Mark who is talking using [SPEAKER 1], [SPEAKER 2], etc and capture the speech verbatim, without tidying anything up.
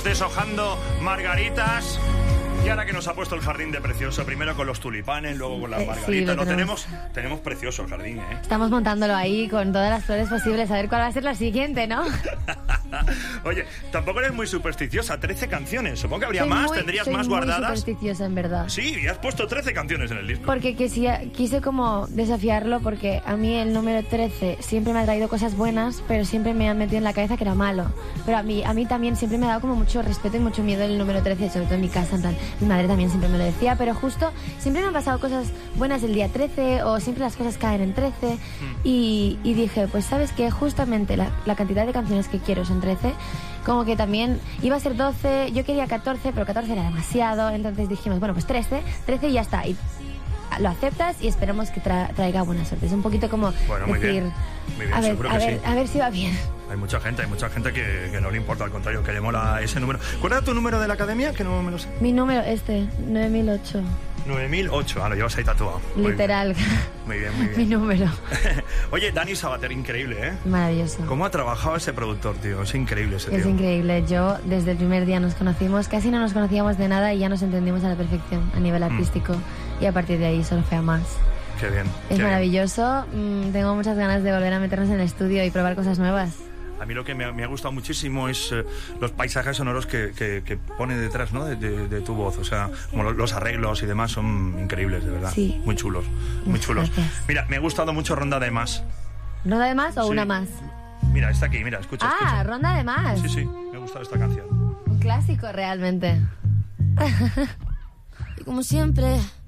[SPEAKER 1] deshojando margaritas. Y ahora que nos ha puesto el jardín de precioso, primero con los tulipanes, luego con las
[SPEAKER 2] Eh,
[SPEAKER 1] margaritas.
[SPEAKER 2] sí, lo
[SPEAKER 1] lo
[SPEAKER 2] tenemos.
[SPEAKER 1] tenemos, tenemos precioso el jardín, ¿eh?
[SPEAKER 2] Estamos montándolo ahí con todas las flores posibles, a ver cuál va a ser la siguiente, ¿no?
[SPEAKER 1] Oye, tampoco eres muy supersticiosa, trece canciones. Supongo que habría
[SPEAKER 2] Soy
[SPEAKER 1] más,
[SPEAKER 2] muy-
[SPEAKER 1] tendrías
[SPEAKER 2] soy
[SPEAKER 1] más
[SPEAKER 2] muy
[SPEAKER 1] guardadas.
[SPEAKER 2] supersticiosa, en verdad.
[SPEAKER 1] Sí, y has puesto trece canciones en el disco.
[SPEAKER 2] Porque quise, quise como desafiarlo, porque a mí el número trece siempre me ha traído cosas buenas, pero siempre me han metido en la cabeza que era malo. Pero a mí, a mí también siempre me ha dado como mucho respeto y mucho miedo el número trece, sobre todo en mi casa, en plan, mi madre también siempre me lo decía, pero justo siempre me han pasado cosas buenas el día trece, o siempre las cosas caen en trece, y, y dije, pues sabes que justamente la, la cantidad de canciones que quiero son trece, como que también iba a ser doce, yo quería catorce, pero catorce era demasiado, entonces dijimos, bueno, pues trece, trece y ya está, y lo aceptas y esperamos que tra- traiga buena suerte. Es un poquito como
[SPEAKER 1] Bueno, muy
[SPEAKER 2] decir,
[SPEAKER 1] bien. Muy bien,
[SPEAKER 2] a ver,
[SPEAKER 1] seguro
[SPEAKER 2] a
[SPEAKER 1] que
[SPEAKER 2] ver,
[SPEAKER 1] sí.
[SPEAKER 2] a ver si va bien.
[SPEAKER 1] Hay mucha gente, hay mucha gente que, que no le importa, al contrario, que le mola ese número. ¿Cuál era tu número de la academia? Que no me lo sé.
[SPEAKER 2] Mi número, este, nueve mil ocho,
[SPEAKER 1] nueve mil ocho. Ah, lo llevas ahí tatuado. Muy
[SPEAKER 2] literal,
[SPEAKER 1] bien, Muy bien, muy
[SPEAKER 2] mi
[SPEAKER 1] bien.
[SPEAKER 2] número.
[SPEAKER 1] Oye, Dani Sabater, increíble, ¿eh?
[SPEAKER 2] Maravilloso.
[SPEAKER 1] ¿Cómo ha trabajado ese productor, tío? Es increíble ese tío.
[SPEAKER 2] Es increíble. Yo, desde el primer día nos conocimos, casi no nos conocíamos de nada y ya nos entendimos a la perfección a nivel artístico. Y a partir de ahí solo fue a más.
[SPEAKER 1] Qué bien.
[SPEAKER 2] Es
[SPEAKER 1] qué
[SPEAKER 2] maravilloso. Mm, tengo muchas ganas de volver a meternos en el estudio y probar cosas nuevas.
[SPEAKER 1] bien. A mí lo que me ha, me ha gustado muchísimo es eh, los paisajes sonoros que, que, que pone detrás, ¿no? de, de, de tu voz. O sea, como lo- los arreglos y demás son increíbles, de verdad.
[SPEAKER 2] Sí.
[SPEAKER 1] Muy chulos, muy
[SPEAKER 2] Muchas
[SPEAKER 1] chulos.
[SPEAKER 2] gracias.
[SPEAKER 1] Mira, me ha gustado mucho Ronda de Más.
[SPEAKER 2] ¿Ronda de más o
[SPEAKER 1] Sí.
[SPEAKER 2] una más?
[SPEAKER 1] Mira, está aquí, mira, escucha,
[SPEAKER 2] Ah,
[SPEAKER 1] escucha.
[SPEAKER 2] ronda de más.
[SPEAKER 1] Sí, sí, me ha gustado esta canción.
[SPEAKER 2] Un clásico realmente.
[SPEAKER 3] Y como siempre